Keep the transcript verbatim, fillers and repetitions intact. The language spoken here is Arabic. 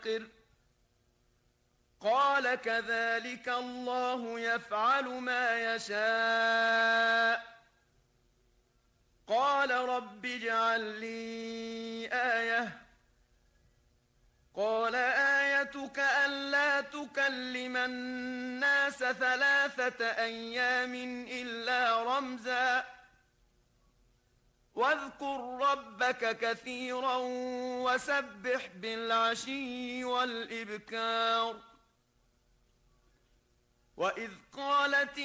قال كذلك الله يفعل ما يشاء قال رب اجعل لي آية قال آيتك ألا تكلم الناس ثلاثة أيام إلا رمزا واذكر ربك كثيرا وسبح بالعشي والإبكار وإذ قالت